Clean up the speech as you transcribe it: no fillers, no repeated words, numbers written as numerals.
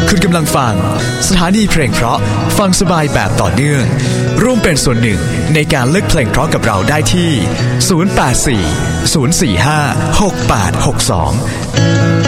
คุณกำลังฟังสถานีเพลงเพราะฟังสบายแบบต่อเนื่องร่วมเป็นส่วนหนึ่งในการเลือกเพลงเพราะกับเราได้ที่ 084 045 6862